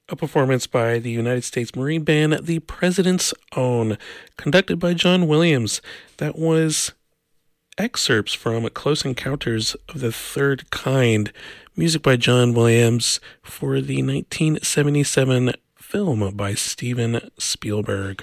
a performance by the United States Marine Band, The President's Own, conducted by John Williams. That was excerpts from Close Encounters of the Third Kind, music by John Williams for the 1977 film by Steven Spielberg.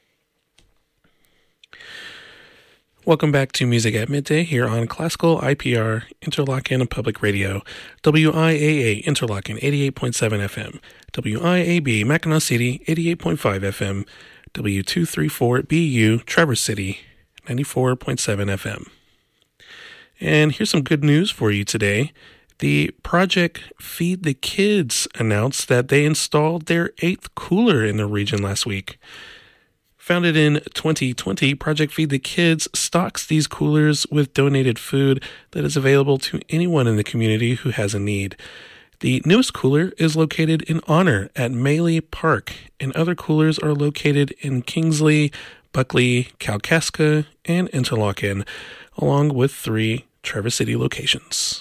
Welcome back to Music at Midday here on Classical IPR Interlochen Public Radio, WIAA Interlochen 88.7 FM, WIAB Mackinac City 88.5 FM, W234BU Traverse City 94.7 FM. And here's some good news for you today. The Project Feed the Kids announced that they installed their 8th cooler in the region last week. Founded in 2020, Project Feed the Kids stocks these coolers with donated food that is available to anyone in the community who has a need. The newest cooler is located in Honor at Maley Park, and other coolers are located in Kingsley, Buckley, Kalkaska, and Interlochen, along with 3 Traverse City locations.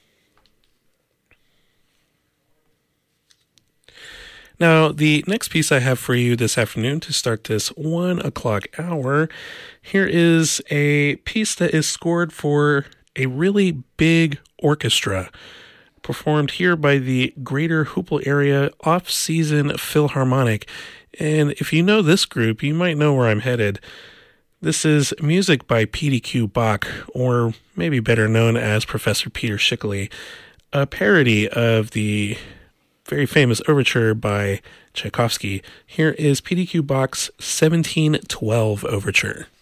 Now, the next piece I have for you this afternoon to start this 1 o'clock hour, here is a piece that is scored for a really big orchestra, performed here by the Greater Hoople Area Off-Season Philharmonic. And if you know this group, you might know where I'm headed. This is music by P.D.Q. Bach, or maybe better known as Professor Peter Schickele, a parody of the very famous overture by Tchaikovsky. Here is P.D.Q. Bach's 1712 Overture.